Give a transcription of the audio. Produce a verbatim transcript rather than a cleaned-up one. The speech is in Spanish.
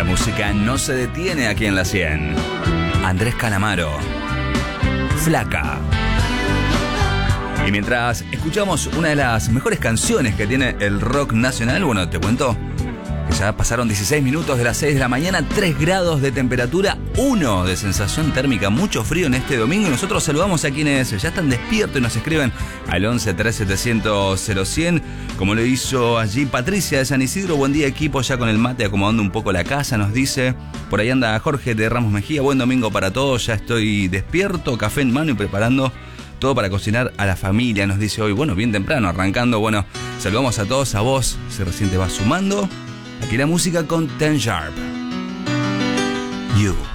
La música no se detiene aquí en la cien. Andrés Calamaro, Flaca. Y mientras escuchamos una de las mejores canciones que tiene el rock nacional, bueno, te cuento que ya pasaron dieciséis minutos de las seis de la mañana, tres grados de temperatura, uno de sensación térmica, mucho frío en este domingo. Y nosotros saludamos a quienes ya están despiertos y nos escriben al once tres setecientos cero cien, como lo hizo allí Patricia de San Isidro. Buen día, equipo, ya con el mate acomodando un poco la casa, nos dice. Por ahí anda Jorge de Ramos Mejía, buen domingo para todos, ya estoy despierto, café en mano y preparando todo para cocinar a la familia, nos dice hoy. Bueno, bien temprano, arrancando. Bueno, saludamos a todos, a vos, si recién te vas sumando. Aquí la música con Ten Sharp. You.